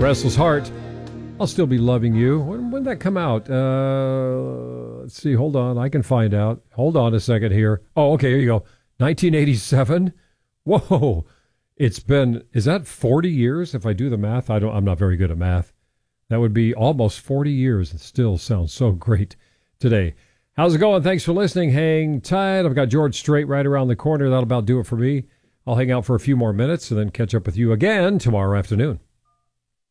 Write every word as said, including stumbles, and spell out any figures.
Restless Heart, I'll Still Be Loving You. When, when did that come out? Uh, let's see. Hold on. I can find out. Hold on a second here. Oh, okay. Here you go. nineteen eighty-seven. Whoa. It's been, is that forty years? If I do the math, I don't, I'm not very good at math. That would be almost forty years and still sounds so great today. How's it going? Thanks for listening. Hang tight. I've got George Strait right around the corner. That'll about do it for me. I'll hang out for a few more minutes and then catch up with you again tomorrow afternoon.